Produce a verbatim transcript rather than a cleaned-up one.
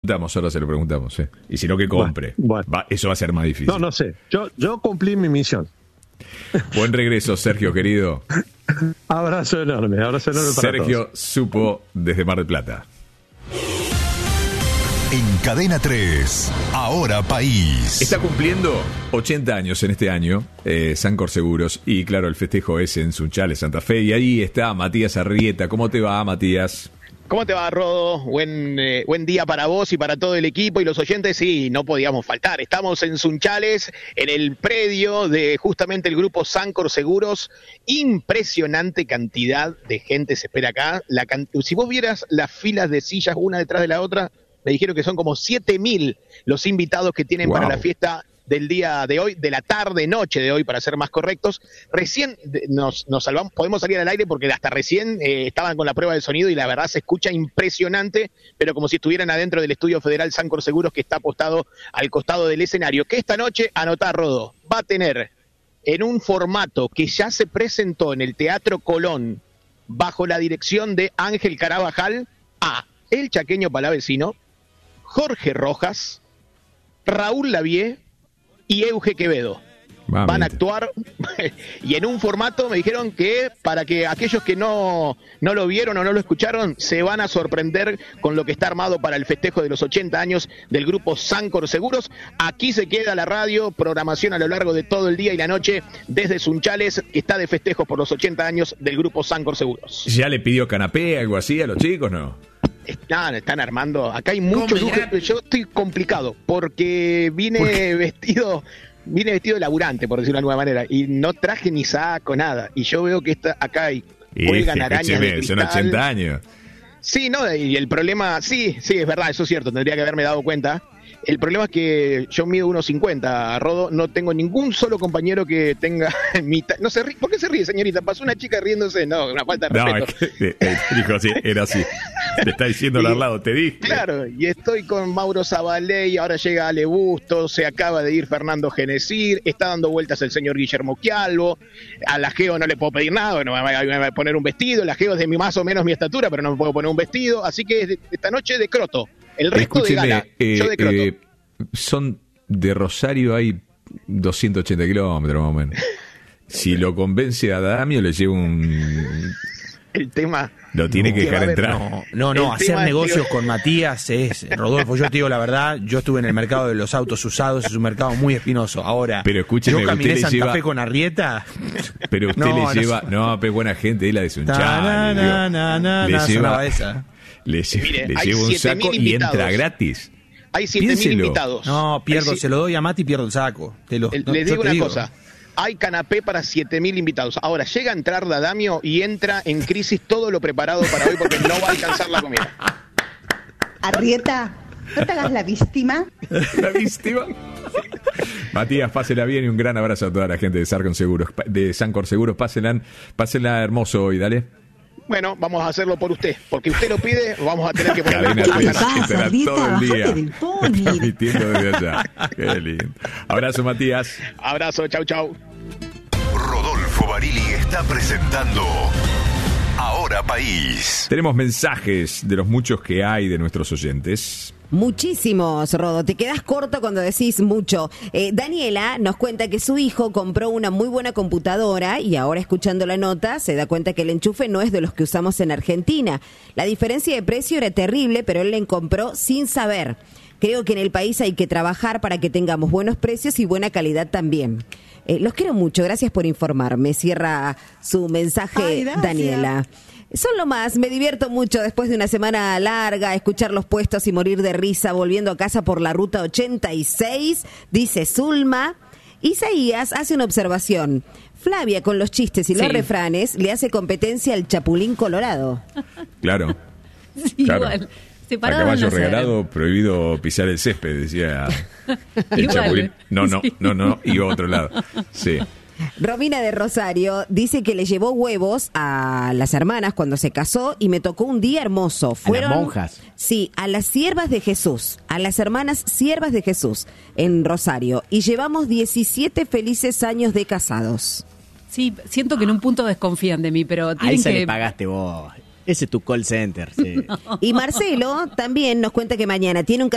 preguntamos, ahora se lo preguntamos. ¿eh? Y si no, que compre. Bueno, bueno. Va, eso va a ser más difícil. No, no sé. Yo, yo cumplí mi misión. Buen regreso, Sergio, querido. Abrazo enorme, abrazo enorme para Sergio todos. Supo desde Mar del Plata. En Cadena tres, Ahora País. Está cumpliendo ochenta años en este año, eh, Sancor Seguros, y claro, el festejo es en Sunchales, Santa Fe, y ahí está Matías Arrieta. ¿Cómo te va, Matías? ¿Cómo te va, Rodo? Buen, eh, buen día para vos y para todo el equipo y los oyentes. Sí, no podíamos faltar. Estamos en Sunchales, en el predio de justamente el grupo Sancor Seguros. Impresionante cantidad de gente se espera acá. La can... Si vos vieras las filas de sillas una detrás de la otra, me dijeron que son como siete mil los invitados que tienen Wow. para la fiesta del día de hoy, de la tarde, noche de hoy, para ser más correctos. Recién nos, nos salvamos, podemos salir al aire porque hasta recién eh, estaban con la prueba de sonido y la verdad se escucha impresionante, pero como si estuvieran adentro del Estudio Federal Sancor Seguros, que está apostado al costado del escenario, que esta noche, anotá, Rodo, va a tener en un formato que ya se presentó en el Teatro Colón, bajo la dirección de Ángel Carabajal, a El Chaqueño Palavecino, Jorge Rojas, Raúl Lavie y Euge Quevedo. Mamita. Van a actuar y en un formato me dijeron que para que aquellos que no, no lo vieron o no lo escucharon se van a sorprender con lo que está armado para el festejo de los ochenta años del grupo Sancor Seguros. Aquí se queda la radio, programación a lo largo de todo el día y la noche desde Sunchales, que está de festejos por los ochenta años del grupo Sancor Seguros. ¿Ya le pidió canapé, algo así a los chicos, no? Están, están armando, acá hay mucho lujo. Yo estoy complicado porque vine ¿Por qué? vestido vine vestido de laburante, por decirlo de alguna manera, y no traje ni saco, nada, y yo veo que está, acá hay cuelgan Este, arañas de escúcheme, cristal. son ochenta años. Sí, no, y el problema, sí, sí, es verdad, eso es cierto, tendría que haberme dado cuenta. El problema es que yo mido uno cincuenta, Rodo, no tengo ningún solo compañero que tenga mitad. No se ríe, ¿por qué se ríe, señorita? Pasó una chica riéndose, no, una falta de No, respeto. es que, eh, eh, dijo así, era así. Te está diciendo Y- al lado, te dije. Claro, y estoy con Mauro Zabaley, ahora llega Ale Busto, se acaba de ir Fernando Genesir, está dando vueltas el señor Guillermo Quialvo, a la Geo no le puedo pedir nada, no me va a- me va a poner un vestido, la Geo es de mi más o menos mi estatura, pero no me puedo poner un vestido, así que es de- esta noche de croto, el resto de gala, eh, yo de croto. eh, son de Rosario hay doscientos ochenta kilómetros más o menos. Si lo convence a Damio, le lleva un... El tema... Lo tiene que que va a dejar haber- entrar. No, no, no, El hacer tema es negocios que- con Matías es, Rodolfo, yo te digo la verdad, yo estuve en el mercado de los autos usados, es un mercado muy espinoso. Ahora, Pero escúcheme, yo caminé usted le Santa lleva- Fe con Arrieta. Pero usted No, le no lleva... sé. No, pero buena gente, es la de Sunchales. Na, na, na, na, Le na, lleva, sonaba esa. le, lle- Mire, le hay lleva un siete mil saco y entra invitados. gratis. Hay siete mil Piénselo. invitados. No, pierdo, Hay si- se lo doy a Mati y pierdo el saco. Te lo, El- no, Les yo digo te una digo. cosa, hay canapé para siete mil invitados. Ahora, llega a entrar Dadamio y entra en crisis todo lo preparado para hoy porque no va a alcanzar la comida. Arrieta, no te hagas la víctima. ¿La víctima? Matías, pásela bien y un gran abrazo a toda la gente de Sancor Seguros. De Sancor Seguros, pásenla, pásenla hermoso hoy, dale. Bueno, vamos a hacerlo por usted, porque usted lo pide, vamos a tener que poner Cadena ¿Qué te tres, pasa, estará Rita? todo el día Bajate del pony. transmitiendo desde allá. Qué lindo. Abrazo, Matías. Abrazo, chau, chau. Rodolfo Barili está presentando Ahora País. Tenemos mensajes de los muchos que hay de nuestros oyentes. Muchísimos, Rodo. Te quedas corto cuando decís mucho. Eh, Daniela nos cuenta que su hijo compró una muy buena computadora y ahora escuchando la nota se da cuenta que el enchufe no es de los que usamos en Argentina. La diferencia de precio era terrible, pero él la compró sin saber. Creo que en el país hay que trabajar para que tengamos buenos precios y buena calidad también. Eh, los quiero mucho, gracias por informarme. Cierra su mensaje Ay, gracias. Daniela. Son lo más, me divierto mucho después de una semana larga, escuchar los puestos y morir de risa volviendo a casa por la ruta ochenta y seis, dice Zulma. Isaías hace una observación. Flavia con los chistes y los Sí. refranes le hace competencia al Chapulín Colorado. Claro. Sí, Claro. igual. A Separado caballo no se regalado, prohibido pisar el césped, decía el Igual. Chapulín. No, no, Sí. no, no, y otro lado. Sí. Romina de Rosario dice que le llevó huevos a las hermanas cuando se casó y me tocó un día hermoso. Fueron, monjas. Sí, a las siervas de Jesús, a las hermanas siervas de Jesús en Rosario. Y llevamos diecisiete felices años de casados. Sí, siento que en un punto desconfían de mí, pero Ahí tienen se que... le pagaste vos. Ese es tu call center. Sí. Y Marcelo también nos cuenta que mañana tiene un